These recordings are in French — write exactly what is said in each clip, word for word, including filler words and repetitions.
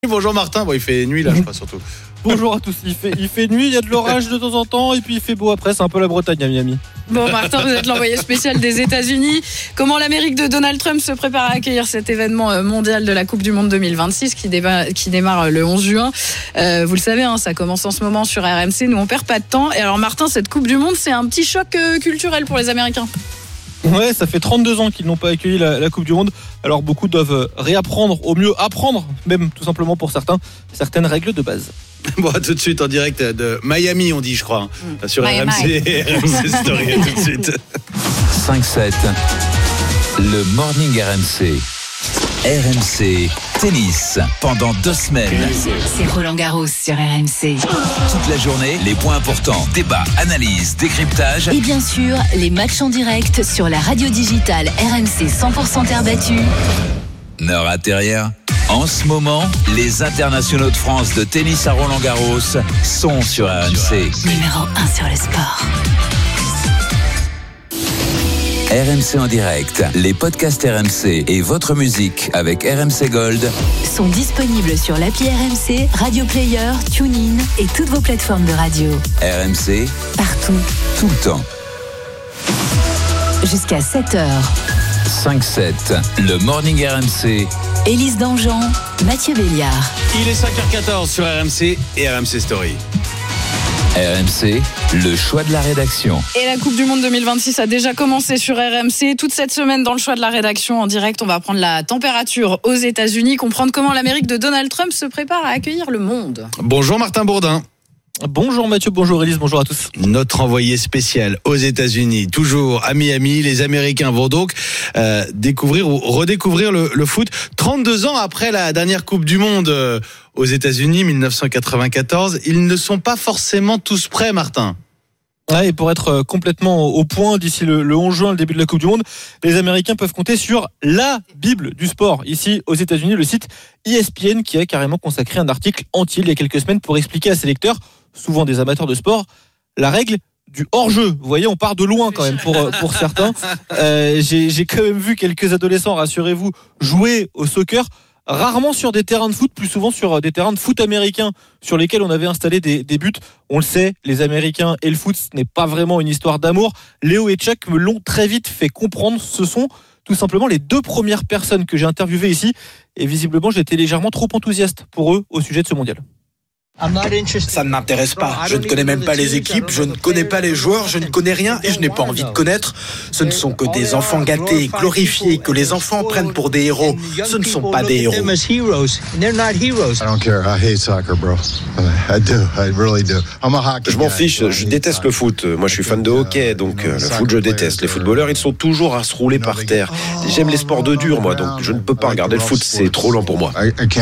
Bonjour Martin, bon il fait nuit là je crois surtout. Bonjour à tous, il fait, il fait nuit, il y a de l'orage de temps en temps et puis il fait beau après, c'est un peu la Bretagne à Miami. Bon Martin, vous êtes l'envoyé spécial des États-Unis. Comment l'Amérique de Donald Trump se prépare à accueillir cet événement mondial de la Coupe du Monde deux mille vingt-six qui, déba, qui démarre le onze juin. euh, Vous le savez, hein, ça commence en ce moment sur R M C, nous on perd pas de temps. Et alors Martin, cette Coupe du Monde c'est un petit choc euh, culturel pour les Américains. Ouais, ça fait trente-deux ans qu'ils n'ont pas accueilli la, la Coupe du Monde. Alors beaucoup doivent réapprendre, au mieux apprendre, même tout simplement pour certains, certaines règles de base. Bon, tout de suite en direct de Miami, on dit, je crois, mmh. sur Miami. R M C, R M C Story, tout de suite. cinq sept, le Morning R M C. R M C Tennis, pendant deux semaines. C'est Roland Garros sur R M C. Toute la journée, les points importants, débats, analyses, décryptage. Et bien sûr, les matchs en direct sur la radio digitale R M C cent pour cent terre battue. Ne ratez rien. En ce moment, les internationaux de France de tennis à Roland Garros sont sur R M C. Numéro un sur le sport. R M C en direct, les podcasts R M C et votre musique avec R M C Gold sont disponibles sur l'appli R M C, Radio Player, TuneIn et toutes vos plateformes de radio. R M C, partout, tout le temps. Jusqu'à sept heures. cinq sept, le Morning R M C. Élise Dangean, Mathieu Béliard. Il est cinq heures quatorze sur R M C et R M C Story. R M C, le choix de la rédaction. Et la Coupe du Monde deux mille vingt-six a déjà commencé sur R M C. Toute cette semaine dans le choix de la rédaction en direct, on va prendre la température aux États-Unis, comprendre comment l'Amérique de Donald Trump se prépare à accueillir le monde. Bonjour Martin Bourdin. Bonjour Mathieu, bonjour Élise, bonjour à tous. Notre envoyé spécial aux États-Unis, toujours à Miami. Les Américains vont donc euh, découvrir ou redécouvrir le, le foot trente-deux ans après la dernière Coupe du Monde euh, aux États-Unis, dix-neuf cent quatre-vingt-quatorze. Ils ne sont pas forcément tous prêts, Martin. Ouais, et pour être complètement au point d'ici le, le onze juin, le début de la Coupe du Monde, les Américains peuvent compter sur la Bible du sport. Ici, aux États-Unis, le site E S P N qui a carrément consacré un article entier il y a quelques semaines pour expliquer à ses lecteurs, souvent des amateurs de sport, la règle du hors-jeu. Vous voyez, on part de loin quand même pour, pour certains. Euh, j'ai, j'ai quand même vu quelques adolescents, rassurez-vous, jouer au soccer, rarement sur des terrains de foot, plus souvent sur des terrains de foot américains sur lesquels on avait installé des, des buts. On le sait, les Américains et le foot, ce n'est pas vraiment une histoire d'amour. Léo et Chuck me l'ont très vite fait comprendre. Ce sont tout simplement les deux premières personnes que j'ai interviewées ici. Et visiblement, j'étais légèrement trop enthousiaste pour eux au sujet de ce mondial. Ça ne m'intéresse pas. Je ne connais même pas les équipes, je ne connais pas les joueurs, je ne connais rien et je n'ai pas envie de connaître. Ce ne sont que des enfants gâtés, glorifiés, que les enfants prennent pour des héros. Ce ne sont pas des héros. Je m'en fiche, je déteste le foot. Moi, je suis fan de hockey, donc le foot, je déteste. Les footballeurs, ils sont toujours à se rouler par terre. J'aime les sports de dur, moi, donc je ne peux pas regarder le foot, c'est trop lent pour moi.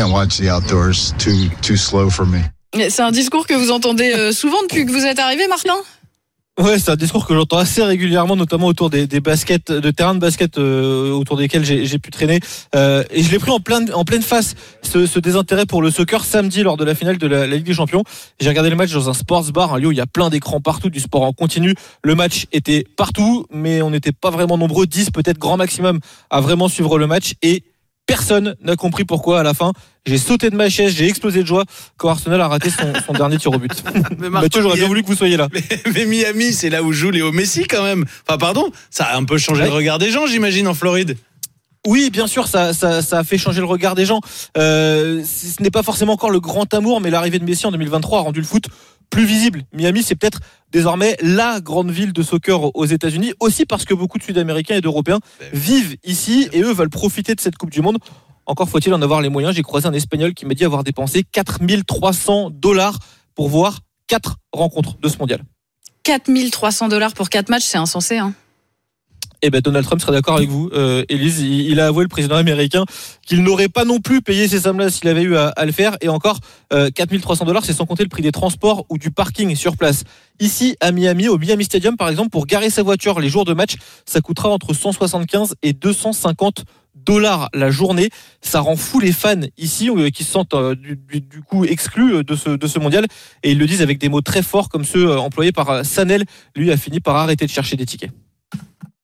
C'est un discours que vous entendez souvent depuis que vous êtes arrivé, Martin ? Ouais, c'est un discours que j'entends assez régulièrement, notamment autour des, des baskets, de terrains de basket euh, autour desquels j'ai, j'ai pu traîner. Euh, et je l'ai pris en, plein, en pleine face, ce, ce désintérêt pour le soccer samedi lors de la finale de la, la Ligue des Champions. J'ai regardé le match dans un sports bar, un lieu où il y a plein d'écrans partout, du sport en continu. Le match était partout, mais on n'était pas vraiment nombreux, dix peut-être grand maximum, à vraiment suivre le match. Et personne n'a compris pourquoi à la fin. J'ai sauté de ma chaise, j'ai explosé de joie quand Arsenal a raté son, son dernier tir au but. Mais Martin, Mathieu, j'aurais bien voulu que vous soyez là. Mais, mais Miami, c'est là où joue Léo Messi quand même. Enfin, pardon, ça a un peu changé ouais. le regard des gens, j'imagine, en Floride. Oui, bien sûr, ça, ça, ça a fait changer le regard des gens. Euh, ce n'est pas forcément encore le grand amour, mais l'arrivée de Messi en deux mille vingt-trois a rendu le foot plus visible. Miami, c'est peut-être désormais la grande ville de soccer aux États-Unis, aussi parce que beaucoup de Sud-Américains et d'Européens vivent ici et eux veulent profiter de cette Coupe du Monde. Encore faut-il en avoir les moyens. J'ai croisé un Espagnol qui m'a dit avoir dépensé quatre mille trois cents dollars pour voir quatre rencontres de ce mondial. quatre mille trois cents dollars pour quatre matchs, c'est insensé, hein. Eh ben Donald Trump serait d'accord avec vous, euh, Élise. Il, il a avoué, le président américain, qu'il n'aurait pas non plus payé ces sommes-là s'il avait eu à, à le faire. Et encore, euh, quatre mille trois cents dollars, c'est sans compter le prix des transports ou du parking sur place. Ici, à Miami, au Miami Stadium, par exemple, pour garer sa voiture les jours de match, ça coûtera entre cent soixante-quinze et deux cent cinquante dollars la journée. Ça rend fou les fans ici, euh, qui se sentent euh, du, du, du coup exclus de ce, de ce mondial. Et ils le disent avec des mots très forts, comme ceux euh, employés par euh, Sanel. Lui a fini par arrêter de chercher des tickets.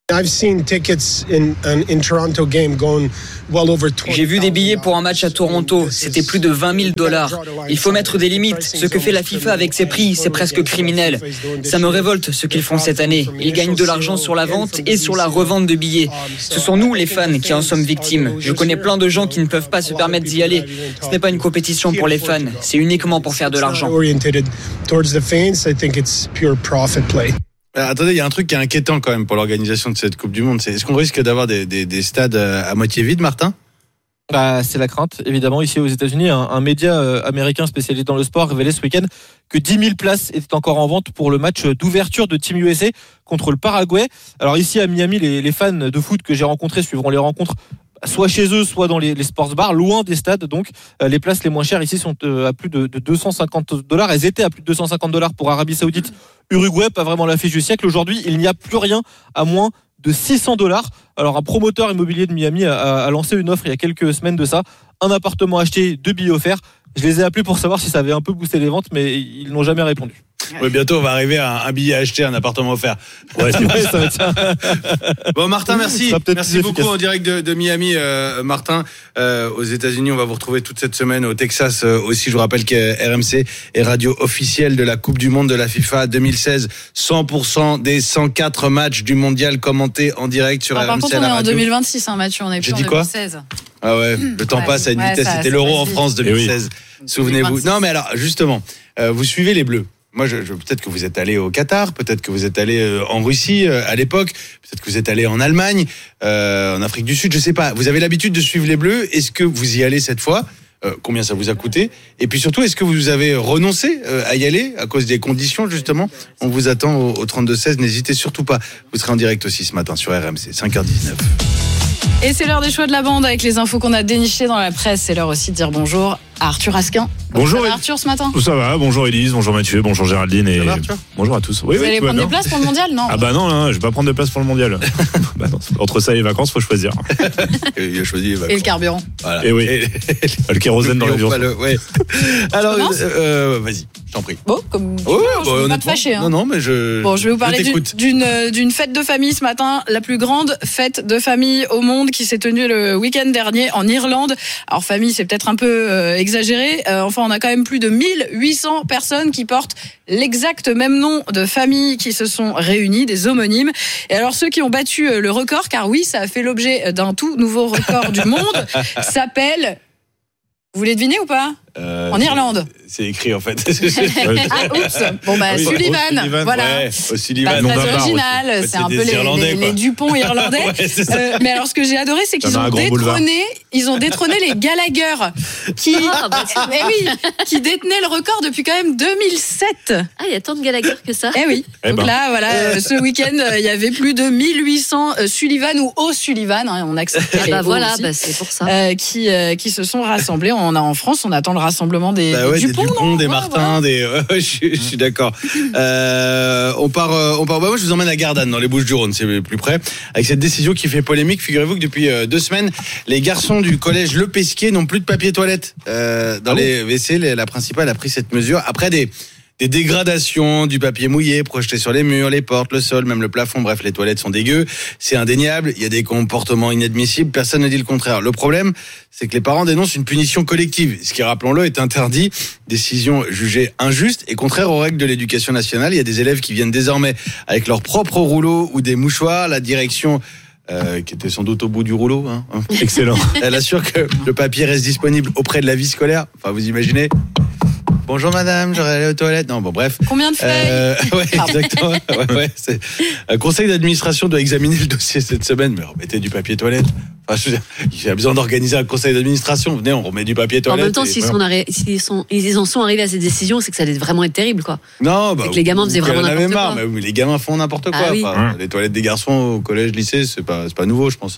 J'ai vu des billets pour un match à Toronto, c'était plus de vingt mille dollars. Il faut mettre des limites. Ce que fait la FIFA avec ses prix, c'est presque criminel. Ça me révolte ce qu'ils font cette année. Ils gagnent de l'argent sur la vente et sur la revente de billets. Ce sont nous, les fans, qui en sommes victimes. Je connais plein de gens qui ne peuvent pas se permettre d'y aller. Ce n'est pas une compétition pour les fans, c'est uniquement pour faire de l'argent. Alors, attendez, il y a un truc qui est inquiétant quand même pour l'organisation de cette Coupe du Monde. C'est, est-ce qu'on risque d'avoir des, des, des stades à moitié vides, Martin ? Bah, c'est la crainte, évidemment. Ici aux États-Unis, un, un média euh, américain spécialisé dans le sport révélait ce week-end que dix mille places étaient encore en vente pour le match d'ouverture de Team U S A contre le Paraguay. Alors ici à Miami, les, les fans de foot que j'ai rencontrés suivront les rencontres soit chez eux, soit dans les, les sports bars, loin des stades. Donc, euh, les places les moins chères ici sont euh, à plus de, de deux cent cinquante dollars. Elles étaient à plus de deux cent cinquante dollars pour Arabie Saoudite, Uruguay, pas vraiment l'affiche du siècle. Aujourd'hui, il n'y a plus rien à moins de six cents dollars. Alors, un promoteur immobilier de Miami a, a lancé une offre il y a quelques semaines de ça. Un appartement acheté, deux billets offerts. Je les ai appelés pour savoir si ça avait un peu boosté les ventes, mais ils n'ont jamais répondu. Ouais, bientôt, on va arriver à un, un billet acheté, un appartement offert. Ouais, c'est vrai, ça va être ça. Bon, Martin, merci. Merci beaucoup en direct de, de Miami, euh, Martin. Euh, aux États-Unis, on va vous retrouver toute cette semaine au Texas euh, aussi. Je vous rappelle que R M C est radio officielle de la Coupe du Monde de la FIFA deux mille seize. cent pour cent des cent quatre matchs du mondial commentés en direct sur Alors, R M C. Par contre, on est en deux mille vingt-six, hein, Mathieu. On est plus en deux mille seize. Ah ouais, le temps ouais, passe à une ouais, vitesse. Ça, C'était l'Euro en France deux mille seize. Oui. Souvenez-vous. deux mille vingt-six. Non, mais alors, justement, euh, vous suivez les Bleus. Moi, je, je, peut-être que vous êtes allé au Qatar, peut-être que vous êtes allé euh, en Russie euh, à l'époque, peut-être que vous êtes allé en Allemagne, euh, en Afrique du Sud, je sais pas. Vous avez l'habitude de suivre les Bleus. Est-ce que vous y allez cette fois ? euh, Combien ça vous a coûté ? Et puis surtout, est-ce que vous avez renoncé euh, à y aller à cause des conditions, justement ? On vous attend au, au trente-deux seize. N'hésitez surtout pas. Vous serez en direct aussi ce matin sur R M C, cinq heures dix-neuf. Et c'est l'heure des choix de la bande avec les infos qu'on a dénichées dans la presse. C'est l'heure aussi de dire bonjour à Arthur Asquin. Bonjour ça va, Arthur ce matin. Ça va, bonjour Élise, bonjour Mathieu, bonjour Géraldine et va, bonjour à tous. Oui, Vous oui, allez prendre des places pour le mondial, non ? Ah bah non, non, je vais pas prendre de place pour le mondial. Bah non, entre ça et les vacances, faut choisir. Il a choisi les vacances. Et le carburant. Voilà. Et oui. Et le kérosène dans l'avion. Le, ouais. Alors, euh, euh, vas-y, je t'en prie. Bon, comme oh, veux, bah, je ne veux pas te fâcher. Hein. Non, non, mais je. Bon, je vais vous parler d'une, d'une, d'une fête de famille ce matin, la plus grande fête de famille au monde qui s'est tenue le week-end dernier en Irlande. Alors, famille, c'est peut-être un peu euh, exagéré. Euh, enfin, on a quand même plus de mille huit cents personnes qui portent l'exact même nom de famille qui se sont réunies, des homonymes. Et alors, ceux qui ont battu le record, car oui, ça a fait l'objet d'un tout nouveau record du monde, s'appelle... Vous voulez deviner ou pas ? Euh, en Irlande. C'est écrit en fait. Ah, oups. Bon bah, oui, Sullivan. Sullivan. Voilà. Ouais, Sullivan. Bah, très original. En fait, c'est, c'est un peu les, les, les Dupont irlandais. Ouais, euh, mais alors, ce que j'ai adoré, c'est qu'ils ont détrôné, ils ont détrôné les Gallagher, qui, oh, bah, mais oui, qui détenaient le record depuis quand même deux mille sept. Ah, il y a tant de Gallagher que ça. Eh oui. Eh Donc ben. là, voilà, euh, ce week-end, il y avait plus de mille huit cents euh, Sullivan ou O'Sullivan. Hein, on accepte. Ah bah voilà, bah, c'est pour ça. Euh, qui, euh, qui se sont rassemblés. On a en France, on attend le rassemblement des. Bah ouais, des Dupont, des, Dupont, des ouais, Martin, ouais. des. Ouais, je, je suis d'accord. Euh, on part, on part. Bah moi, je vous emmène à Gardanne, dans les Bouches-du-Rhône, c'est le plus près, avec cette décision qui fait polémique. Figurez-vous que depuis deux semaines, les garçons du collège Le Pesquier n'ont plus de papier toilette euh, dans ah les bon W C. La principale a pris cette mesure après des. Des dégradations, du papier mouillé projeté sur les murs, les portes, le sol, même le plafond. Bref, les toilettes sont dégueu. C'est indéniable. Il y a des comportements inadmissibles. Personne ne dit le contraire. Le problème, c'est que les parents dénoncent une punition collective. Ce qui, rappelons-le, est interdit. Décision jugée injuste et contraire aux règles de l'éducation nationale. Il y a des élèves qui viennent désormais avec leur propre rouleau ou des mouchoirs. La direction... Euh, qui était sans doute au bout du rouleau. Hein. Excellent. Elle assure que le papier reste disponible auprès de la vie scolaire. Enfin, vous imaginez ? Bonjour madame, j'aurais allé aux toilettes. Non, bon, bref. Combien de feuilles euh, Ouais, exactement. Ouais, ouais, c'est... Un conseil d'administration doit examiner le dossier cette semaine, mais remettez du papier toilette. Enfin, je veux dire, il y a besoin d'organiser un conseil d'administration. Venez, on remet du papier toilette. En même temps, s'ils, sont arri- s'ils, sont, ils en sont arrivés à cette décision, c'est que ça allait vraiment être terrible, quoi. Non, bah. C'est que les gamins faisaient vraiment n'importe marre, quoi. Mais les gamins font n'importe quoi. Ah, oui. Enfin, les toilettes des garçons au collège, lycée, c'est pas, c'est pas nouveau, je pense.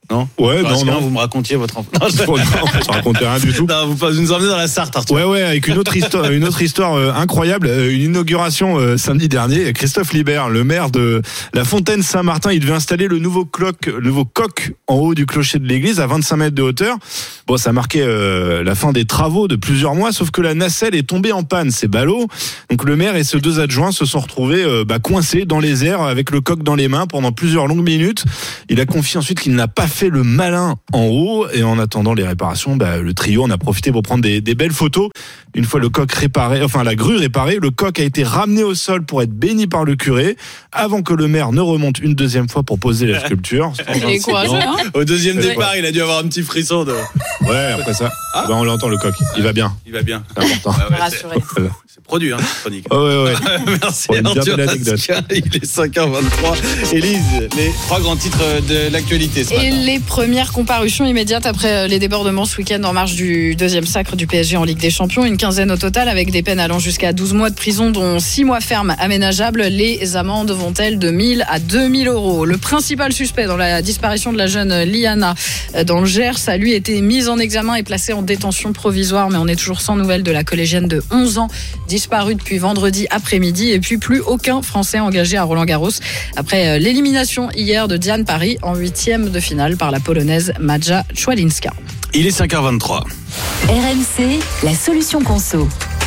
Non. Ouais, non, non. Vous me racontiez votre enfance. Non, je... non, je racontais rien du tout. Non, vous, vous nous emmenez dans la Sarthe, Arthur. Ouais, ouais, avec une autre histoire, une autre histoire euh, incroyable. Euh, une inauguration euh, samedi dernier. Christophe Libert, le maire de la Fontaine Saint-Martin, il devait installer le nouveau clock, le nouveau coq en haut du clocher de l'église à vingt-cinq mètres de hauteur. Bon, ça marquait euh, la fin des travaux de plusieurs mois, sauf que la nacelle est tombée en panne. C'est ballot. Donc le maire et ses deux adjoints se sont retrouvés euh, bah, coincés dans les airs avec le coq dans les mains pendant plusieurs longues minutes. Il a confié ensuite qu'il n'a pas fait le malin en haut, et en attendant les réparations, bah, le trio en a profité pour prendre des, des belles photos. Une fois le coq réparé, enfin la grue réparée, le coq a été ramené au sol pour être béni par le curé, avant que le maire ne remonte une deuxième fois pour poser la sculpture. Il est courageux, hein. Au deuxième ouais. départ, il a dû avoir un petit frisson de... Ouais, après ça, ah. bah, on l'entend le coq. Il va bien. Il va bien. C'est important. Ah ouais, rassuré. C'est, c'est produit, hein, cette chronique. Oh, ouais, ouais. Merci Arthur Asca. Il est cinq heures vingt-trois. Élise, les trois grands titres de l'actualité ce matin. Et les premières comparutions immédiates après les débordements ce week-end en marge du deuxième sacre du P S G en Ligue des Champions. Une quinzaine au total, avec des peines allant jusqu'à douze mois de prison, dont six mois fermes aménageables. Les amendes vont-elles de mille à deux mille euros. Le principal suspect dans la disparition de la jeune Liana dans le Gers a lui été mis en examen et placé en détention provisoire, mais on est toujours sans nouvelles de la collégienne de onze ans, disparue depuis vendredi après-midi. Et puis plus aucun Français engagé à Roland-Garros après l'élimination hier de Diane Paris en huitième de finale par la Polonaise Maja Czwalinska. Il est cinq heures vingt-trois. R M C, la solution conso.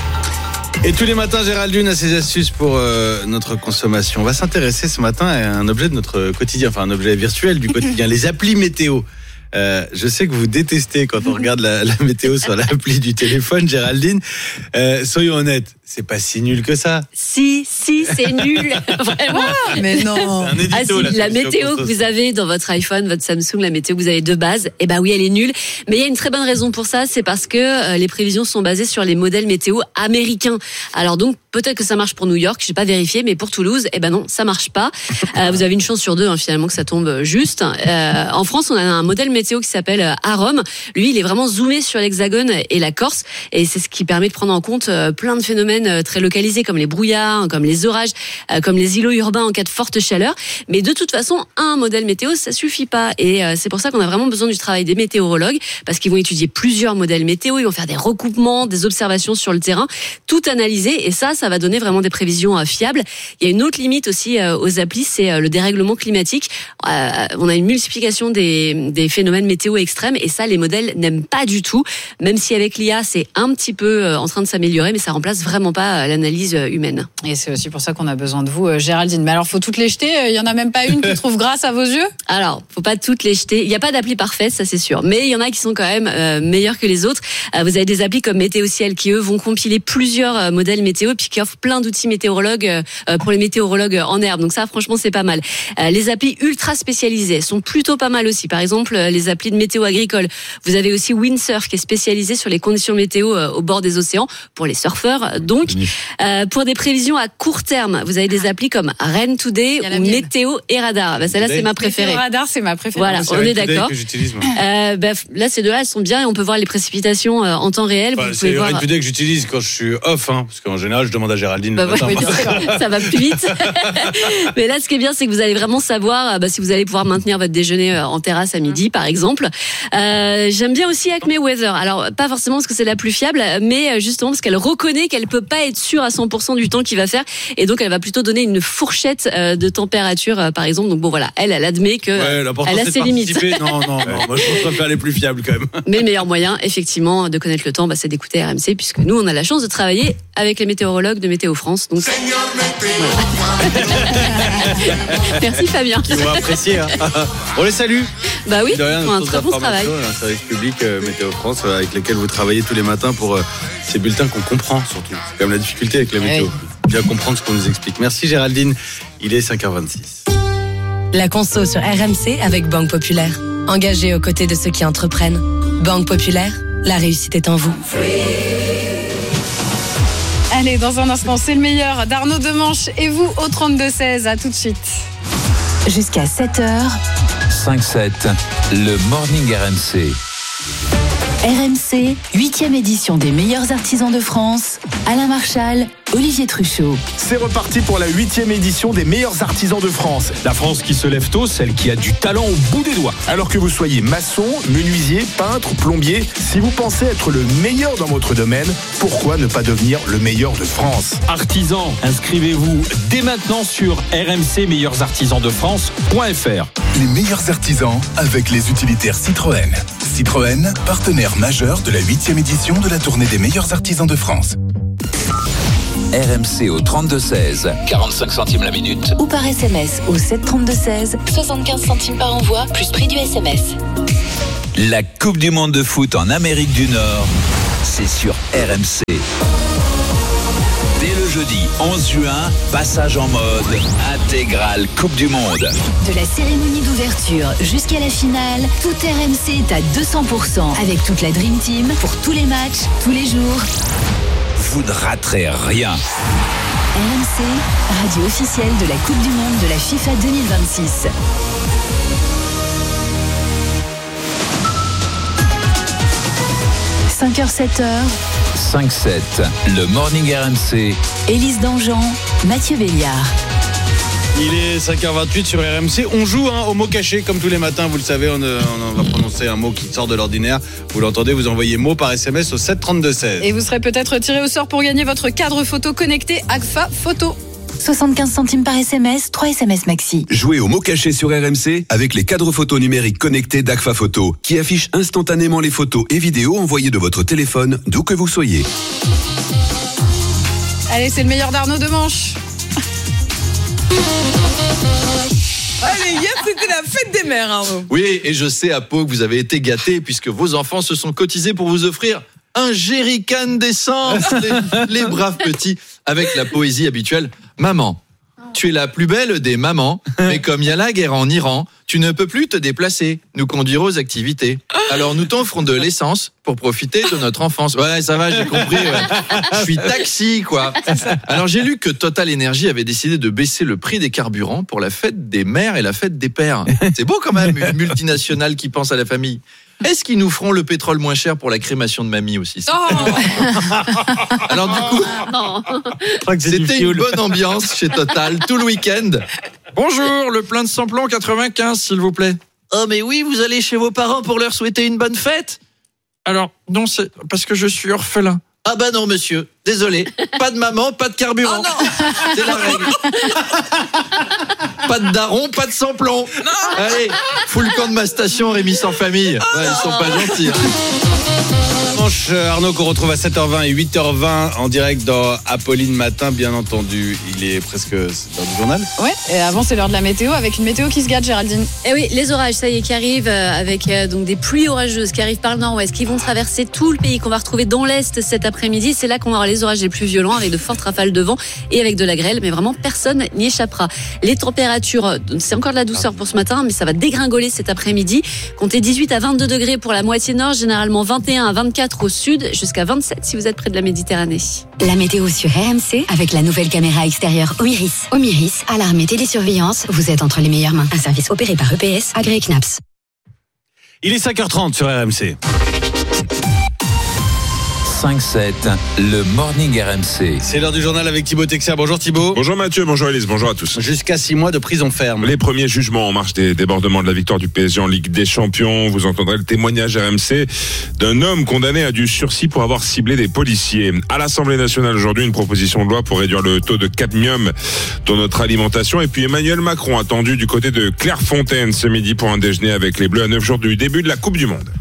Et tous les matins, Géraldine a ses astuces pour euh, notre consommation. On va s'intéresser ce matin à un objet de notre quotidien, enfin un objet virtuel du quotidien, les applis météo. Euh, je sais que vous détestez quand on regarde la, la météo sur l'appli du téléphone, Géraldine. Euh, soyons honnêtes, c'est pas si nul que ça. Si, si, c'est nul. Vraiment. Ah, mais non. C'est un édito, ah, si, la, la météo que vous avez dans votre iPhone, votre Samsung, la météo que vous avez de base, eh ben oui, elle est nulle. Mais il y a une très bonne raison pour ça, c'est parce que euh, les prévisions sont basées sur les modèles météo américains. Alors donc, peut-être que ça marche pour New York, j'ai pas vérifié, mais pour Toulouse, eh ben non, ça marche pas. Euh, vous avez une chance sur deux, hein, finalement, que ça tombe juste. Euh, en France, on a un modèle météo qui s'appelle Arom. Lui, il est vraiment zoomé sur l'Hexagone et la Corse, et c'est ce qui permet de prendre en compte plein de phénomènes très localisés, comme les brouillards, comme les orages, comme les îlots urbains en cas de forte chaleur. Mais de toute façon, un modèle météo, ça suffit pas, et c'est pour ça qu'on a vraiment besoin du travail des météorologues, parce qu'ils vont étudier plusieurs modèles météo, ils vont faire des recoupements, des observations sur le terrain, tout analyser, et ça, ça va donner vraiment des prévisions fiables. Il y a une autre limite aussi aux applis, c'est le dérèglement climatique. On a une multiplication des, des phénomènes météo extrêmes, et ça, les modèles n'aiment pas du tout, même si avec l'I A, c'est un petit peu en train de s'améliorer, mais ça remplace vraiment pas l'analyse humaine. Et c'est aussi pour ça qu'on a besoin de vous, Géraldine. Mais alors, faut toutes les jeter. Il y en a même pas une qui trouve grâce à vos yeux? Alors, faut pas toutes les jeter. Il n'y a pas d'appli parfaite, ça c'est sûr. Mais il y en a qui sont quand même euh, meilleures que les autres. Euh, vous avez des applis comme Météo Ciel qui, eux, vont compiler plusieurs euh, modèles météo, puis qui offrent plein d'outils météorologues euh, pour les météorologues en herbe. Donc ça, franchement, c'est pas mal. Euh, les applis ultra spécialisées sont plutôt pas mal aussi. Par exemple, euh, les applis de météo agricole. Vous avez aussi Windsurf qui est spécialisé sur les conditions météo euh, au bord des océans pour les surfeurs. Donc, euh, pour des prévisions à court terme, vous avez des applis comme Rain Today ou Météo et Radar. Bah, celle-là, c'est ma préférée. Météo Radar, c'est ma préférée. Voilà, on est d'accord. Euh, bah, là, ces deux-là, elles sont bien, et on peut voir les précipitations euh, en temps réel. Bah, vous c'est pouvez voir... Rain Today que j'utilise quand je suis off, hein, parce qu'en général, je demande à Géraldine. Bah, le matin. ouais, ça va plus vite. Mais là, ce qui est bien, c'est que vous allez vraiment savoir bah, si vous allez pouvoir maintenir votre déjeuner en terrasse à midi, par exemple. Euh, j'aime bien aussi Acme Weather. Alors, pas forcément parce que c'est la plus fiable, mais justement parce qu'elle reconnaît qu'elle peut pas être sûre à cent pour cent du temps qu'il va faire, et donc elle va plutôt donner une fourchette de température, par exemple. Donc bon, voilà, elle, elle admet que ouais, elle a ses limites. Non, non, non. Moi, je préfère les plus fiables quand même. Mais le meilleur moyen, effectivement, de connaître le temps, bah, c'est d'écouter R M C, puisque nous, on a la chance de travailler avec les météorologues de Météo France. Donc, voilà. Merci Fabien. Ils vont apprécier. Hein. On les salue. Bah oui, ils font un très bon travail. Un service public euh, Météo France euh, avec lequel vous travaillez tous les matins pour euh, ces bulletins qu'on comprend surtout. C'est quand même la difficulté avec la météo. Oui. Bien comprendre ce qu'on nous explique. Merci Géraldine. Il est cinq heures vingt-six. La conso sur R M C avec Banque Populaire. Engagée aux côtés de ceux qui entreprennent. Banque Populaire, la réussite est en vous. Allez, dans un instant, c'est le meilleur d'Arnaud Demanche et vous au trente-deux seize. À tout de suite. Jusqu'à sept heures. cinq sept, le Morning R M C. R M C, huitième édition des meilleurs artisans de France. Alain Marchal, Olivier Truchot. C'est reparti pour la huitième édition des meilleurs artisans de France. La France qui se lève tôt, celle qui a du talent au bout des doigts. Alors que vous soyez maçon, menuisier, peintre, plombier, si vous pensez être le meilleur dans votre domaine, pourquoi ne pas devenir le meilleur de France ? Artisans, inscrivez-vous dès maintenant sur r m c meilleurs artisans de france point f r. Les meilleurs artisans avec les utilitaires Citroën. Citroën, partenaire majeur de la huitième édition de la tournée des meilleurs artisans de France. R M C au trente-deux seize, quarante-cinq centimes la minute. Ou par S M S au sept trente-deux seize, soixante-quinze centimes par envoi, plus prix du S M S. La Coupe du Monde de foot en Amérique du Nord, c'est sur R M C. Dès le jeudi onze juin, passage en mode intégrale Coupe du Monde. De la cérémonie d'ouverture jusqu'à la finale, tout R M C est à deux cents pour cent avec toute la Dream Team pour tous les matchs, tous les jours. Vous ne raterez rien. R M C, radio officielle de la Coupe du Monde de la FIFA deux mille vingt-six. cinq heures sept heures. cinq sept, le Morning R M C. Élise Dangean, Mathieu Béliard. Il est cinq heures vingt-huit sur R M C. On joue hein, au mot caché comme tous les matins. Vous le savez, on, on va prononcer un mot qui sort de l'ordinaire. Vous l'entendez, vous envoyez mot par S M S au sept trente-deux seize. Et vous serez peut-être tiré au sort pour gagner votre cadre photo connecté Agfa Photo. soixante-quinze centimes par S M S, trois S M S maxi. Jouez au mot caché sur R M C avec les cadres photos numériques connectés d'Agfa Photo qui affichent instantanément les photos et vidéos envoyées de votre téléphone d'où que vous soyez. Allez, c'est le meilleur d'Arnaud de Manche. Allez, hier c'était la fête des mères, Arnaud. Oui, et je sais à Pau que vous avez été gâtés puisque vos enfants se sont cotisés pour vous offrir un jerrycan d'essence, les, les braves petits, avec la poésie habituelle. Maman, tu es la plus belle des mamans, mais comme il y a la guerre en Iran, tu ne peux plus te déplacer, nous conduire aux activités. Alors nous t'offrons de l'essence pour profiter de notre enfance. Ouais, ça va, j'ai compris. Ouais. Je suis taxi, quoi. Alors j'ai lu que Total Energy avait décidé de baisser le prix des carburants pour la fête des mères et la fête des pères. C'est beau quand même, une multinationale qui pense à la famille. Est-ce qu'ils nous feront le pétrole moins cher pour la crémation de mamie aussi? Oh Alors du coup, Non. c'était une bonne ambiance chez Total tout le week-end. Bonjour, le plein de samplon quatre-vingt-quinze, s'il vous plaît. Oh mais oui, vous allez chez vos parents pour leur souhaiter une bonne fête? Alors, non, c'est parce que je suis orphelin. Ah bah non, monsieur, désolé. Pas de maman, pas de carburant. Oh non. C'est la règle. Pas de daron, pas de samplon. Non. Allez, fous le camp de ma station, Rémi sans famille. Ouais, ils sont pas gentils. Dimanche, Arnaud qu'on retrouve à sept heures vingt et huit heures vingt en direct dans Apolline Matin, bien entendu. Il est presque l'heure du journal. Ouais, et avant c'est l'heure de la météo avec une météo qui se gâte, Géraldine. Et oui, les orages, ça y est, qui arrivent euh, avec euh, donc des pluies orageuses qui arrivent par le nord-ouest, qui vont traverser tout le pays, qu'on va retrouver dans l'est cet après-midi. C'est là qu'on aura les orages les plus violents avec de fortes rafales de vent et avec de la grêle, mais vraiment personne n'y échappera. Les températures, c'est encore de la douceur pour ce matin, mais ça va dégringoler cet après-midi. Comptez dix-huit à vingt-deux degrés pour la moitié nord, généralement vingt et un à vingt-quatre au sud, jusqu'à vingt-sept si vous êtes près de la Méditerranée. La météo sur R M C avec la nouvelle caméra extérieure Omiris. Omiris, alarme et télésurveillance, vous êtes entre les meilleures mains. Un service opéré par E P S, agréé C N A P S. Il est cinq heures trente sur R M C. cinq sept, le Morning R M C. C'est l'heure du journal avec Thibaut Texer. Bonjour Thibaut. Bonjour Mathieu, bonjour Élise, bonjour à tous. Jusqu'à six mois de prison ferme. Les premiers jugements en marche des débordements de la victoire du P S G en Ligue des Champions. Vous entendrez le témoignage R M C d'un homme condamné à du sursis pour avoir ciblé des policiers. À l'Assemblée nationale aujourd'hui, une proposition de loi pour réduire le taux de cadmium dans notre alimentation. Et puis Emmanuel Macron attendu du côté de Clairefontaine ce midi pour un déjeuner avec les Bleus à neuf jours du début de la Coupe du Monde.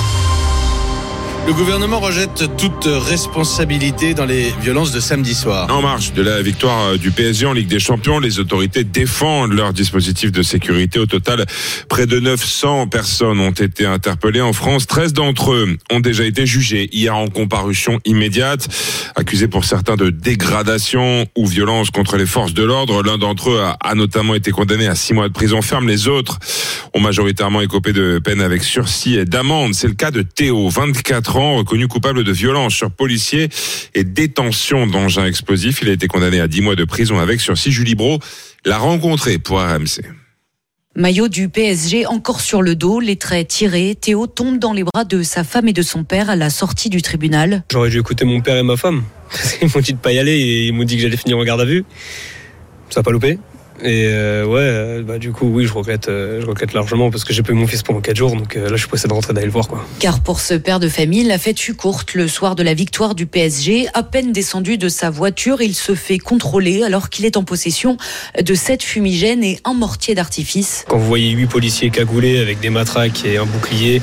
Le gouvernement rejette toute responsabilité dans les violences de samedi soir. En marge de la victoire du P S G en Ligue des Champions, les autorités défendent leur dispositif de sécurité. Au total, près de neuf cents personnes ont été interpellées en France. treize d'entre eux ont déjà été jugés hier en comparution immédiate. Accusés pour certains de dégradation ou violence contre les forces de l'ordre. L'un d'entre eux a, a notamment été condamné à six mois de prison ferme. Les autres ont majoritairement écopé de peine avec sursis et d'amende. C'est le cas de Théo, vingt-quatre ans, reconnu coupable de violence sur policier et détention d'engins explosifs. Il a été condamné à dix mois de prison avec sursis. Julie Brault l'a rencontré pour R M C. Maillot du P S G encore sur le dos, les traits tirés, Théo tombe dans les bras de sa femme et de son père à la sortie du tribunal. J'aurais dû écouter mon père et ma femme. Ils m'ont dit de pas y aller et ils m'ont dit que j'allais finir en garde à vue. Ça n'a pas loupé. Et euh, ouais, bah, du coup, oui, je regrette, euh, je regrette largement parce que j'ai pas eu mon fils pendant quatre jours, donc euh, là, je suis pressé de rentrer d'aller le voir, quoi. Car pour ce père de famille, la fête fut courte. Le soir de la victoire du P S G, à peine descendu de sa voiture, il se fait contrôler alors qu'il est en possession de sept fumigènes et un mortier d'artifice. Quand vous voyez huit policiers cagoulés avec des matraques et un bouclier,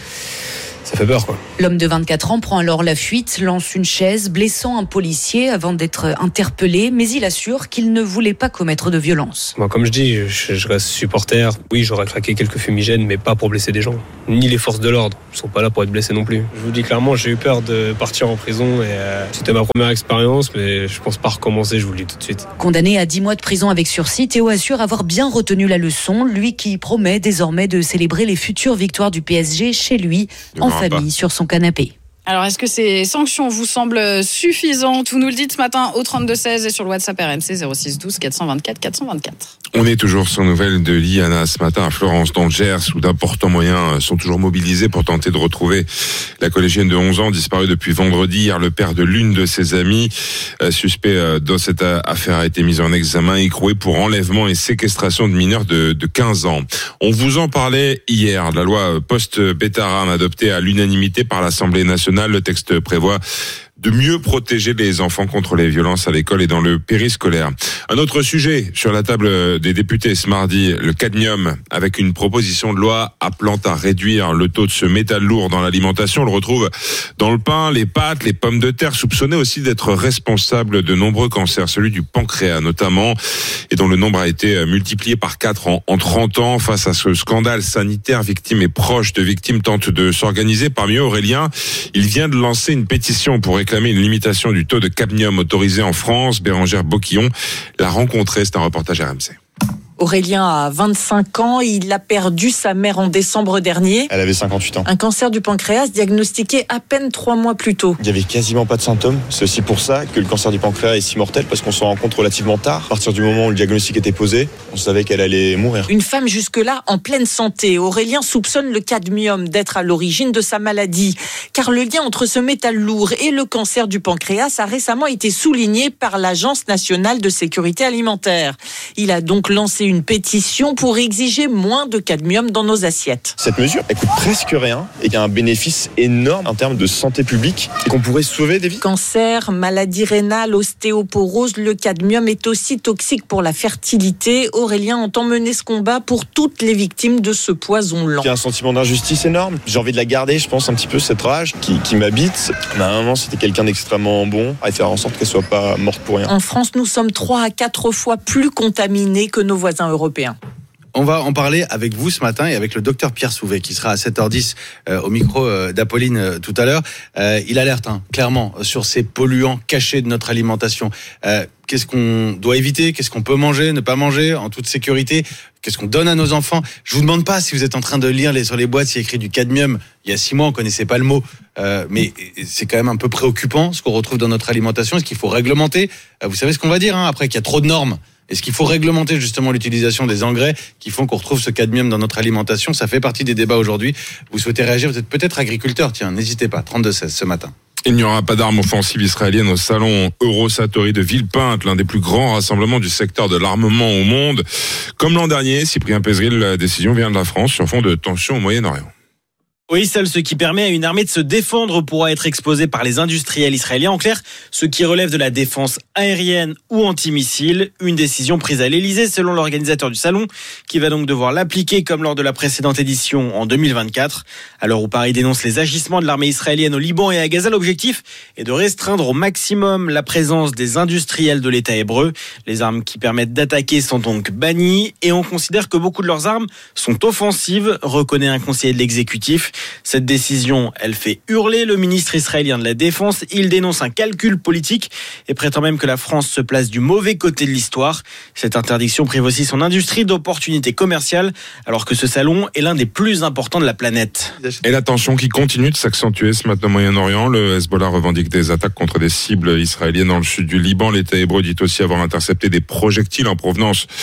ça fait peur, quoi. L'homme de vingt-quatre ans prend alors la fuite, lance une chaise, blessant un policier avant d'être interpellé, mais il assure qu'il ne voulait pas commettre de violence. Moi, comme je dis, je, je reste supporter. Oui, j'aurais craqué quelques fumigènes, mais pas pour blesser des gens. Ni les forces de l'ordre. Ils sont pas là pour être blessés non plus. Je vous dis clairement, j'ai eu peur de partir en prison et euh, c'était ma première expérience, mais je pense pas recommencer, je vous le dis tout de suite. Condamné à dix mois de prison avec sursis, Théo assure avoir bien retenu la leçon, lui qui promet désormais de célébrer les futures victoires du P S G chez lui, en famille, sur son canapé. Alors, est-ce que ces sanctions vous semblent suffisantes? Vous nous le dites ce matin au trente-deux seize et sur le WhatsApp R M C zéro six douze quatre cent vingt-quatre quatre cent vingt-quatre. On est toujours sans nouvelles de Liana ce matin à Florence dans le Gers où d'importants moyens sont toujours mobilisés pour tenter de retrouver la collégienne de onze ans disparue depuis vendredi. Hier, le père de l'une de ses amies, suspect dans cette affaire, a été mis en examen, écroué pour enlèvement et séquestration de mineurs de, de quinze ans. On vous en parlait hier. La loi post-Betaram adoptée à l'unanimité par l'Assemblée nationale. Le texte prévoit de mieux protéger les enfants contre les violences à l'école et dans le périscolaire. Un autre sujet sur la table des députés ce mardi, le cadmium, avec une proposition de loi appelant à réduire le taux de ce métal lourd dans l'alimentation. On le retrouve dans le pain, les pâtes, les pommes de terre, soupçonné aussi d'être responsable de nombreux cancers, celui du pancréas notamment, et dont le nombre a été multiplié par quatre en, en trente ans. Face à ce scandale sanitaire, victimes et proches de victimes tentent de s'organiser. Parmi eux, Aurélien, il vient de lancer une pétition pour réclamer une limitation du taux de cadmium autorisé en France. Bérangère Boquillon l'a rencontré, c'est un reportage R M C. Aurélien a vingt-cinq ans, il a perdu sa mère en décembre dernier. Elle avait cinquante-huit ans. Un cancer du pancréas diagnostiqué à peine trois mois plus tôt. Il n'y avait quasiment pas de symptômes. C'est aussi pour ça que le cancer du pancréas est si mortel, parce qu'on s'en rend compte relativement tard. À partir du moment où le diagnostic était posé, on savait qu'elle allait mourir. Une femme jusque-là en pleine santé. Aurélien soupçonne le cadmium d'être à l'origine de sa maladie, car le lien entre ce métal lourd et le cancer du pancréas a récemment été souligné par l'Agence nationale de sécurité alimentaire. Il a donc lancé une pétition pour exiger moins de cadmium dans nos assiettes. Cette mesure, elle coûte presque rien et qui a un bénéfice énorme en termes de santé publique et qu'on pourrait sauver des vies. Cancer, maladie rénale, ostéoporose, le cadmium est aussi toxique pour la fertilité. Aurélien entend mener ce combat pour toutes les victimes de ce poison lent. Il y a un sentiment d'injustice énorme. J'ai envie de la garder, je pense, un petit peu cette rage qui, qui m'habite. Mais à un moment, c'était quelqu'un d'extrêmement bon à faire en sorte qu'elle soit pas morte pour rien. En France, nous sommes trois à quatre fois plus contaminés que nos voisins européens. On va en parler avec vous ce matin et avec le docteur Pierre Souvet qui sera à sept heures dix euh, au micro euh, d'Apolline euh, tout à l'heure. Euh, il alerte hein, clairement sur ces polluants cachés de notre alimentation. Euh, qu'est-ce qu'on doit éviter? Qu'est-ce qu'on peut manger, ne pas manger en toute sécurité? Qu'est-ce qu'on donne à nos enfants? Je vous demande pas si vous êtes en train de lire les, sur les boîtes s'il y a écrit du cadmium. Il y a six mois, on connaissait pas le mot. Euh, mais c'est quand même un peu préoccupant ce qu'on retrouve dans notre alimentation. Est-ce qu'il faut réglementer? euh, Vous savez ce qu'on va dire hein, après qu'il y a trop de normes. Est-ce qu'il faut réglementer justement l'utilisation des engrais qui font qu'on retrouve ce cadmium dans notre alimentation? Ça fait partie des débats aujourd'hui. Vous souhaitez réagir? Vous êtes peut-être agriculteur, tiens, n'hésitez pas. trente-deux seize ce matin. Il n'y aura pas d'armes offensives israéliennes au salon Eurosatory de Villepinte, l'un des plus grands rassemblements du secteur de l'armement au monde. Comme l'an dernier, Cyprien Pézeril, la décision vient de la France sur fond de tensions au Moyen-Orient. Oui, seul ce qui permet à une armée de se défendre pourra être exposé par les industriels israéliens. En clair, ce qui relève de la défense aérienne ou antimissile. Une décision prise à l'Elysée selon l'organisateur du salon, qui va donc devoir l'appliquer comme lors de la précédente édition en deux mille vingt-quatre. À l'heure où Paris dénonce les agissements de l'armée israélienne au Liban et à Gaza, l'objectif est de restreindre au maximum la présence des industriels de l'État hébreu. Les armes qui permettent d'attaquer sont donc bannies et on considère que beaucoup de leurs armes sont offensives, reconnaît un conseiller de l'exécutif. Cette décision, elle fait hurler le ministre israélien de la Défense. Il dénonce un calcul politique et prétend même que la France se place du mauvais côté de l'histoire. Cette interdiction prive aussi son industrie d'opportunités commerciales, alors que ce salon est l'un des plus importants de la planète. Et la tension qui continue de s'accentuer ce matin au Moyen-Orient. Le Hezbollah revendique des attaques contre des cibles israéliennes dans le sud du Liban. L'État hébreu dit aussi avoir intercepté des projectiles en provenance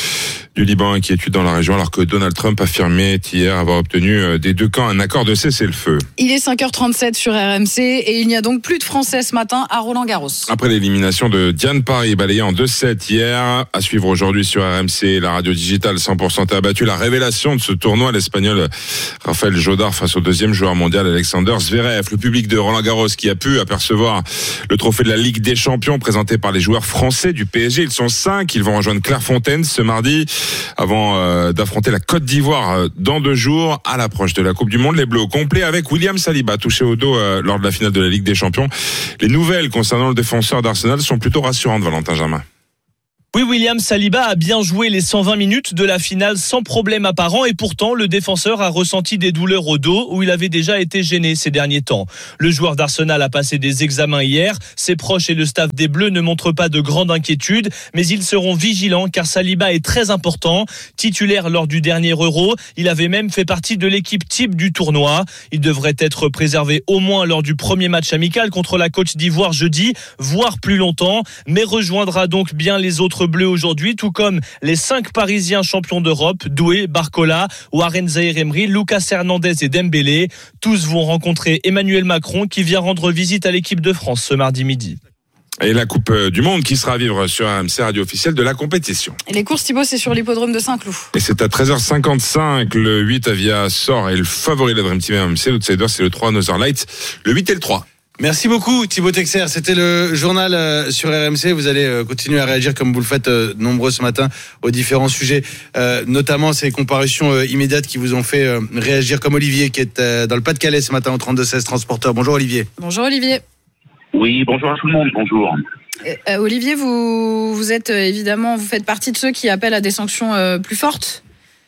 du Liban, inquiétude dans la région, alors que Donald Trump affirmait hier avoir obtenu des deux camps un accord de cessez-le-feu. Il est cinq heures trente-sept sur R M C et il n'y a donc plus de Français ce matin à Roland-Garros. Après l'élimination de Diane Paris, balayée en deux sept hier, à suivre aujourd'hui sur R M C, la radio digitale cent pour cent a battu la révélation de ce tournoi, l'Espagnol Rafael Jodar face au deuxième joueur mondial Alexander Zverev. Le public de Roland-Garros qui a pu apercevoir le trophée de la Ligue des Champions présenté par les joueurs français du P S G. Ils sont cinq, ils vont rejoindre Clairefontaine ce mardi avant euh, d'affronter la Côte d'Ivoire euh, dans deux jours à l'approche de la Coupe du Monde. Les Bleus au complet avec William Saliba touché au dos euh, lors de la finale de la Ligue des Champions. Les nouvelles concernant le défenseur d'Arsenal sont plutôt rassurantes, Valentin Germain. Oui, William Saliba a bien joué les cent vingt minutes de la finale sans problème apparent et pourtant le défenseur a ressenti des douleurs au dos où il avait déjà été gêné ces derniers temps. Le joueur d'Arsenal a passé des examens hier. Ses proches et le staff des Bleus ne montrent pas de grande inquiétude, mais ils seront vigilants car Saliba est très important. Titulaire lors du dernier Euro, il avait même fait partie de l'équipe type du tournoi. Il devrait être préservé au moins lors du premier match amical contre la Côte d'Ivoire jeudi, voire plus longtemps, mais rejoindra donc bien les autres Bleus aujourd'hui, tout comme les cinq Parisiens champions d'Europe, Doué, Barcola, Warren Zaïre-Emery, Lucas Hernandez et Dembélé. Tous vont rencontrer Emmanuel Macron qui vient rendre visite à l'équipe de France ce mardi midi. Et la Coupe du Monde qui sera à vivre sur R M C, radio officielle de la compétition. Et les courses, Thibaut, c'est sur l'hippodrome de Saint-Cloud. Et c'est à treize heures cinquante-cinq. Le huit, Avia sort et le favori de la Dream Team R M C. L'outsider, c'est le trois, Northern Lights. Le huit et le trois. Merci beaucoup Thibaut Texer, c'était le journal euh, sur R M C. Vous allez euh, continuer à réagir comme vous le faites euh, nombreux ce matin aux différents sujets, euh, notamment ces comparutions euh, immédiates qui vous ont fait euh, réagir, comme Olivier qui est euh, dans le Pas-de-Calais ce matin au trente-deux seize transporteur. Bonjour Olivier. Bonjour Olivier. Oui, bonjour à tout le monde, bonjour. Euh, Olivier, vous, vous êtes euh, évidemment, vous faites partie de ceux qui appellent à des sanctions euh, plus fortes.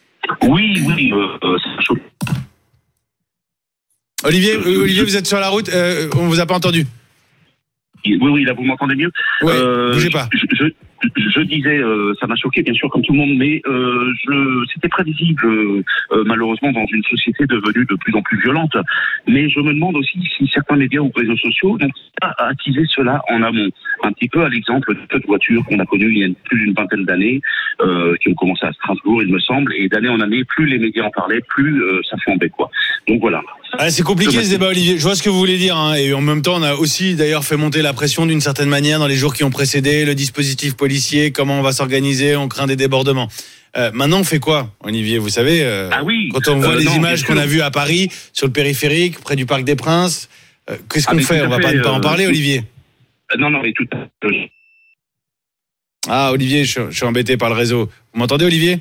Oui, oui, euh, euh, ça chaud. Olivier, Olivier, vous êtes sur la route, euh, on vous a pas entendu. Oui, oui, là vous m'entendez mieux. Oui, euh, bougez pas. Je, je, je disais, euh, ça m'a choqué bien sûr comme tout le monde, mais euh, je, c'était prévisible euh, malheureusement dans une société devenue de plus en plus violente. Mais je me demande aussi si certains médias ou réseaux sociaux n'ont pas attisé cela en amont. Un petit peu à l'exemple de cette voiture qu'on a connue il y a plus d'une vingtaine d'années, euh, qui ont commencé à Strasbourg, il me semble, et d'année en année, plus les médias en parlaient, plus euh, ça flambait quoi. Donc voilà. Ah, c'est compliqué ce débat, Olivier. Je vois ce que vous voulez dire, hein. Et en même temps, on a aussi d'ailleurs fait monter la pression d'une certaine manière dans les jours qui ont précédé, le dispositif policier, comment on va s'organiser, on craint des débordements. Euh, maintenant, on fait quoi, Olivier? Vous savez, euh, ah oui, quand on voit euh, les non, images qu'on a vues à Paris, sur le périphérique, près du Parc des Princes, euh, qu'est-ce qu'on ah, fait? On va fait, pas ne pas euh, en parler, Olivier. Euh, non, non, mais tout à fait. Ah, Olivier, je, je suis embêté par le réseau. Vous m'entendez, Olivier?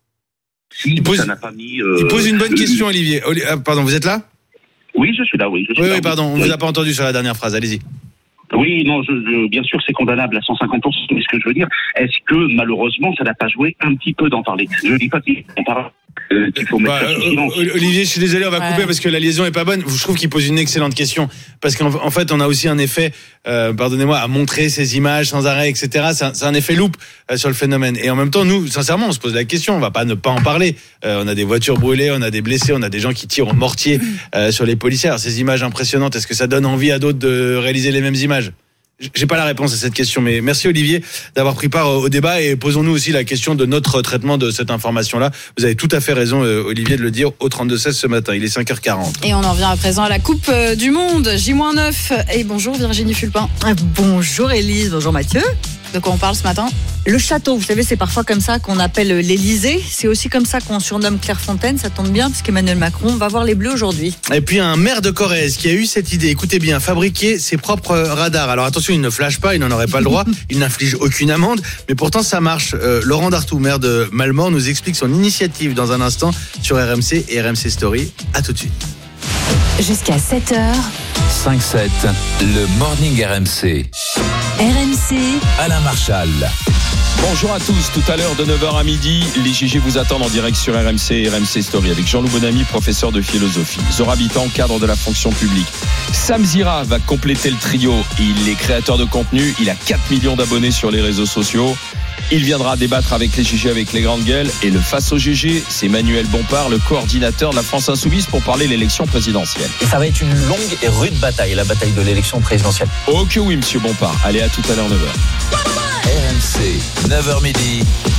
Si, il pose, ça n'a pas mis, euh, il pose une bonne question, Olivier. Oli- ah, pardon, vous êtes là? Oui, je suis là, oui. Je suis oui, là, oui, pardon, on ne vous a pas entendu sur la dernière phrase, allez-y. Oui, non, je, je, bien sûr, c'est condamnable à cent cinquante pour cent, mais ce que je veux dire, est-ce que, malheureusement, ça n'a pas joué un petit peu d'en parler? Je ne dis pas qu'il parle. Euh, qu'il faut mettre bah, ça sous silence. Olivier, je suis désolé, on va ouais. couper parce que la liaison est pas bonne. Je trouve qu'il pose une excellente question parce qu'en en fait, on a aussi un effet, euh, pardonnez-moi, à montrer ces images sans arrêt, et cetera. C'est un, c'est un effet loupe euh, sur le phénomène. Et en même temps, nous, sincèrement, on se pose la question. On va pas ne pas en parler. Euh, on a des voitures brûlées, on a des blessés, on a des gens qui tirent au mortier euh, sur les policiers. Alors, ces images impressionnantes, est-ce que ça donne envie à d'autres de réaliser les mêmes images? J'ai pas la réponse à cette question, mais merci Olivier d'avoir pris part au débat et posons-nous aussi la question de notre traitement de cette information-là. Vous avez tout à fait raison, Olivier, de le dire au trente-deux seize ce matin. Il est cinq heures quarante. Et on en vient à présent à la Coupe du Monde, J neuf. Et bonjour Virginie Fulpin. Bonjour Élise, bonjour Mathieu. De quoi on parle ce matin? Le château, vous savez, c'est parfois comme ça qu'on appelle l'Élysée. C'est aussi comme ça qu'on surnomme Clairefontaine. Ça tombe bien puisqu'Emmanuel Macron va voir les Bleus aujourd'hui. Et puis un maire de Corrèze qui a eu cette idée, écoutez bien, fabriquer ses propres radars. Alors attention, il ne flash pas, il n'en aurait pas le droit, il n'inflige aucune amende, mais pourtant ça marche. Euh, Laurent Dartout, maire de Malmort, nous explique son initiative dans un instant sur R M C et R M C Story. À tout de suite. Jusqu'à sept heures. cinq sept, le Morning R M C. R M C. Alain Marchal. Bonjour à tous, tout à l'heure de neuf heures à midi, les G G vous attendent en direct sur R M C et R M C Story avec Jean-Loup Bonamy, professeur de philosophie, Zora Habitant, cadre de la fonction publique. Sam Zira va compléter le trio, il est créateur de contenu, il a quatre millions d'abonnés sur les réseaux sociaux. Il viendra débattre avec les G G avec les grandes gueules. Et le face au G G, c'est Manuel Bompard, le coordinateur de la France Insoumise, pour parler de l'élection présidentielle. Et ça va être une longue et rude bataille, la bataille de l'élection présidentielle. Oh que oui, monsieur Bompard. Allez, à tout à l'heure, neuf heures. R M C, neuf heures midi.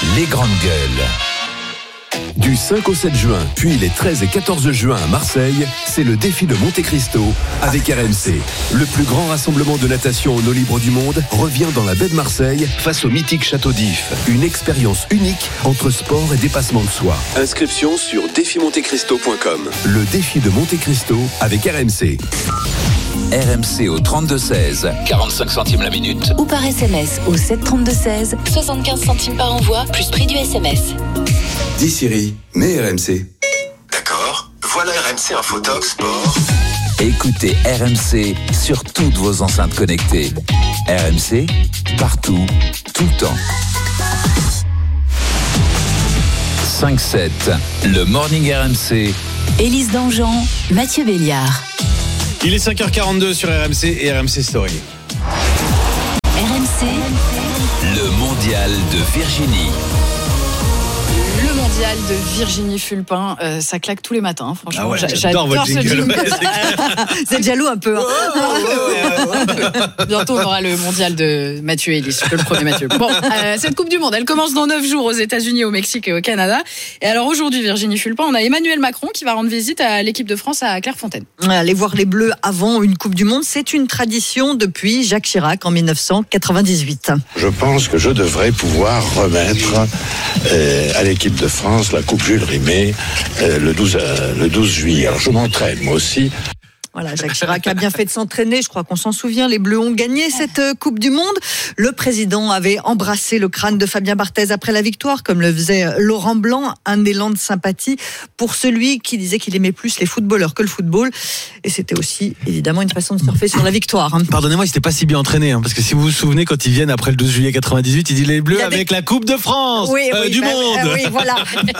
les grandes gueules. Du cinq au sept juin, puis les treize et quatorze juin à Marseille, c'est le défi de Monte Cristo avec R M C. Le plus grand rassemblement de natation en eau libre du monde revient dans la baie de Marseille face au mythique Château d'If. Une expérience unique entre sport et dépassement de soi. Inscription sur défi monte cristo point com. Le défi de Monte Cristo avec R M C. R M C au trente-deux seize, quarante-cinq centimes la minute. Ou par S M S au sept trente-deux seize, soixante-quinze centimes par envoi, plus prix du S M S. Dis Siri, mets R M C. D'accord, voilà R M C Infotox Sport. Écoutez R M C sur toutes vos enceintes connectées. R M C, partout, tout le temps. cinq sept, le Morning R M C. Élise Dangean, Mathieu Béliard. Il est cinq heures quarante-deux sur R M C et R M C Story. R M C, le mondial de Virginie. Le mondial de Virginie Fulpin, euh, ça claque tous les matins, hein, franchement. Ah ouais, J'a- j'adore votre ce jingle. jingle. Vous êtes jaloux un peu. Hein. Bientôt, on aura le mondial de Mathieu et Élise, le premier Mathieu. Bon, euh, cette Coupe du Monde, elle commence dans neuf jours aux États-Unis, au Mexique et au Canada. Et alors aujourd'hui, Virginie Fulpin, on a Emmanuel Macron qui va rendre visite à l'équipe de France à Clairefontaine. Aller voir les Bleus avant une Coupe du Monde, c'est une tradition depuis Jacques Chirac en dix-neuf cent quatre-vingt-dix-huit. Je pense que je devrais pouvoir remettre euh, à l'équipe de France la Coupe Jules Rimet euh, le, douze, euh, le douze juillet. Alors je m'entraîne moi aussi. Voilà, Jacques Chirac a bien fait de s'entraîner. Je crois qu'on s'en souvient. Les Bleus ont gagné cette euh, Coupe du Monde. Le président avait embrassé le crâne de Fabien Barthez après la victoire, comme le faisait euh, Laurent Blanc. Un élan de sympathie pour celui qui disait qu'il aimait plus les footballeurs que le football. Et c'était aussi, évidemment, une façon de surfer sur la victoire. Hein. Pardonnez-moi, il n'était pas si bien entraîné, hein, parce que si vous vous souvenez, quand ils viennent après le douze juillet quatre-vingt-dix-huit, il dit les Bleus Il y a des- avec la Coupe de France Oui, euh, oui, du bah, monde. euh, oui, voilà.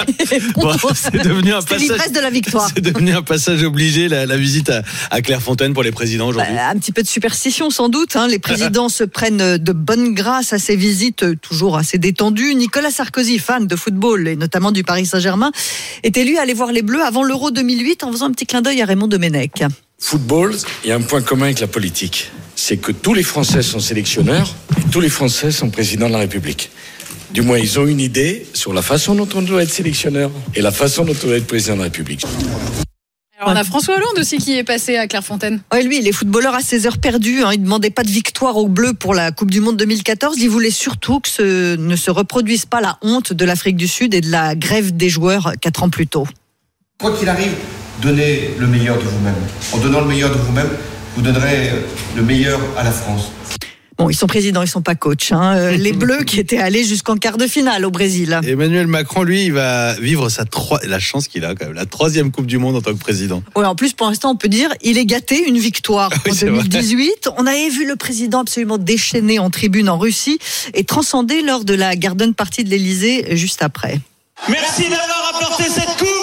Bon, c'est devenu un C'était passage. l'ivresse de la victoire. C'est devenu un passage obligé, la, la visite à, à Clairefontaine pour les présidents aujourd'hui. Bah, un petit peu de superstition sans doute. Hein. Les présidents se prennent de bonne grâce à ces visites toujours assez détendues. Nicolas Sarkozy, fan de football et notamment du Paris Saint-Germain, était lui allé voir les Bleus avant l'Euro deux mille huit en faisant un petit clin d'œil à Raymond Domenech. Football, il y a un point commun avec la politique. C'est que tous les Français sont sélectionneurs et tous les Français sont présidents de la République. Du moins, ils ont une idée sur la façon dont on doit être sélectionneur et la façon dont on doit être président de la République. Alors on a François Hollande aussi qui est passé à Clairefontaine. Ouais, lui, il est footballeur à ses heures perdues. Hein. Il ne demandait pas de victoire aux Bleus pour la Coupe du Monde deux mille quatorze. Il voulait surtout que ce, ne se reproduise pas la honte de l'Afrique du Sud et de la grève des joueurs quatre ans plus tôt. Quoi qu'il arrive, donnez le meilleur de vous-même. En donnant le meilleur de vous-même, vous donnerez le meilleur à la France. Bon, ils sont présidents, ils sont pas coachs. Hein. Euh, Les Bleus qui étaient allés jusqu'en quart de finale au Brésil. Emmanuel Macron, lui, il va vivre sa troi... la chance qu'il a quand même, la troisième Coupe du Monde en tant que président. Ouais, en plus, pour l'instant, on peut dire, il est gâté, une victoire Oui, en c'est deux mille dix-huit. On avait vu le président absolument déchaîné en tribune en Russie et transcendé lors de la Garden Party de l'Elysée juste après. Merci d'avoir apporté cette coupe.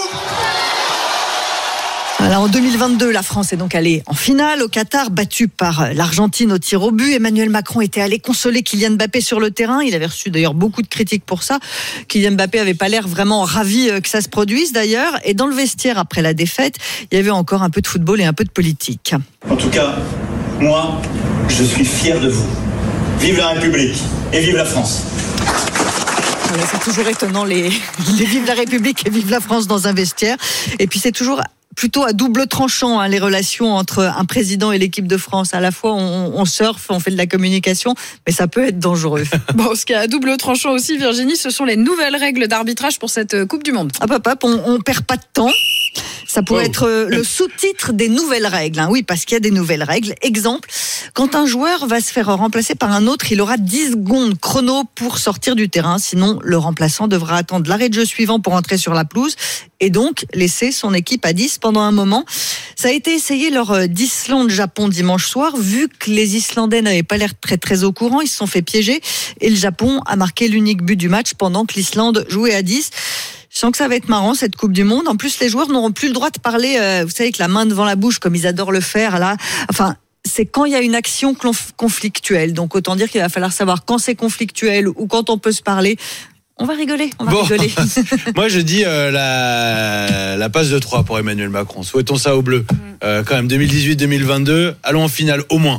Alors en deux mille vingt-deux, la France est donc allée en finale au Qatar, battue par l'Argentine au tir au but. Emmanuel Macron était allé consoler Kylian Mbappé sur le terrain. Il avait reçu d'ailleurs beaucoup de critiques pour ça. Kylian Mbappé avait pas l'air vraiment ravi que ça se produise d'ailleurs. Et dans le vestiaire après la défaite, il y avait encore un peu de football et un peu de politique. En tout cas, moi, je suis fier de vous. Vive la République et vive la France. Voilà, c'est toujours étonnant les, les vive la République et vive la France dans un vestiaire. Et puis c'est toujours plutôt à double tranchant, hein, les relations entre un président et l'équipe de France. À la fois, on, on surfe, on fait de la communication, mais ça peut être dangereux. Bon, ce qui est à double tranchant aussi, Virginie, ce sont les nouvelles règles d'arbitrage pour cette Coupe du Monde. Hop, hop, hop, on, on perd pas de temps. Ça pourrait Oh. être le sous-titre des nouvelles règles. Hein. Oui, parce qu'il y a des nouvelles règles. Exemple, quand un joueur va se faire remplacer par un autre, il aura dix secondes chrono pour sortir du terrain. Sinon, le remplaçant devra attendre l'arrêt de jeu suivant pour entrer sur la pelouse et donc laisser son équipe à dix pendant un moment. Ça a été essayé lors d'Islande-Japon dimanche soir. Vu que les Islandais n'avaient pas l'air très très au courant, ils se sont fait piéger et le Japon a marqué l'unique but du match pendant que l'Islande jouait à dix. Je sens que ça va être marrant cette Coupe du Monde. En plus, les joueurs n'auront plus le droit de parler, euh, vous savez, avec la main devant la bouche, comme ils adorent le faire là. Enfin, c'est quand il y a une action conflictuelle. Donc autant dire qu'il va falloir savoir quand c'est conflictuel ou quand on peut se parler. On va rigoler, on va Bon. rigoler. Moi, je dis euh, la, la passe de trois pour Emmanuel Macron. Souhaitons ça aux Bleus. Euh, quand même, deux mille dix-huit deux mille vingt-deux, allons en finale au moins.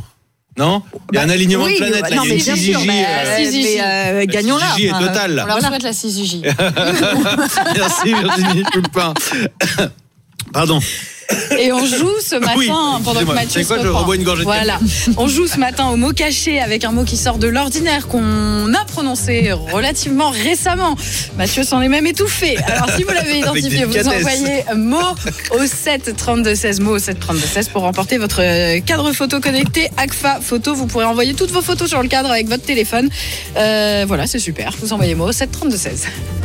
Non, il y a un alignement oui, de planètes. bah, là. non, Il y a mais une bien six sûr, J J, mais, euh, mais, euh, gagnons-la. six J J est Enfin, totale. On leur souhaite la six J J. Merci Virginie Poulpin. Pardon. Et on joue ce matin, Oui, pendant que excusez-moi. Mathieu C'est quoi, se je reprend. rebois une gorgée de Voilà. On joue ce matin au mot caché avec un mot qui sort de l'ordinaire qu'on a prononcé relativement récemment. Mathieu s'en est même étouffé. Alors si vous l'avez Avec identifié, vous délicatesse. envoyez mot au sept trente-deux seize, mot au sept trente-deux seize pour remporter votre cadre photo connecté A C F A Photo. Vous pourrez envoyer toutes vos photos sur le cadre avec votre téléphone. Euh, voilà, c'est super. Vous envoyez mot au sept trente-deux seize.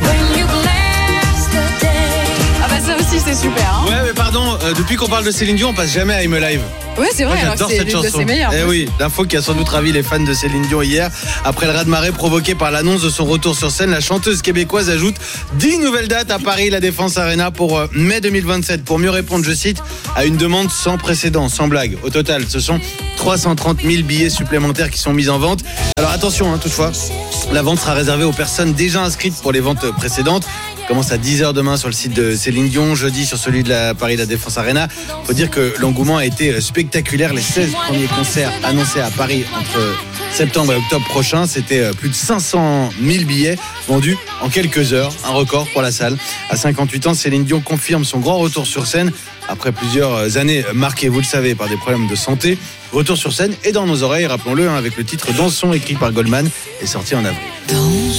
Ah bah ça aussi c'est super. Hein. Ouais, mais pardon, euh, depuis qu'on parle de Céline Dion, on passe jamais à I'm Alive. Ouais, c'est vrai. Moi, Alors j'adore c'est cette l'une de chanson. ses meilleures. Eh oui, l'info qui a sans doute ravi les fans de Céline Dion hier. Après le raz-de-marée provoqué par l'annonce de son retour sur scène, la chanteuse québécoise ajoute dix nouvelles dates à Paris, la Défense Arena pour euh, mai deux mille vingt-sept. Pour mieux répondre, je cite, à une demande sans précédent, sans blague. Au total, ce sont trois cent trente mille billets supplémentaires qui sont mis en vente. Alors attention, hein, toutefois, la vente sera réservée aux personnes déjà inscrites pour les ventes précédentes. Commence à dix heures demain sur le site de Céline Dion, jeudi sur celui de la Paris La Défense Arena. Faut dire que l'engouement a été spectaculaire. Les seize premiers concerts annoncés à Paris entre septembre et octobre prochain, c'était plus de cinq cent mille billets vendus en quelques heures. Un record pour la salle. À cinquante-huit ans, Céline Dion confirme son grand retour sur scène après plusieurs années marquées, vous le savez, par des problèmes de santé. Retour sur scène et dans nos oreilles, rappelons-le, hein, avec le titre Dansons écrit par Goldman et sorti en avril.